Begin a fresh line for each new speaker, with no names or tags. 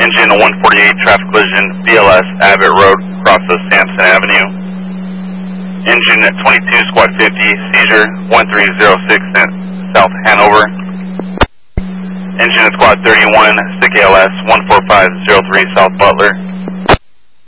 Engine 148 traffic collision, BLS Abbott Road, crosses Sampson Avenue. Engine 22 Squad 50, seizure 1306 at South Hanover. Engine Squad 31, stick ALS 14503 South Butler.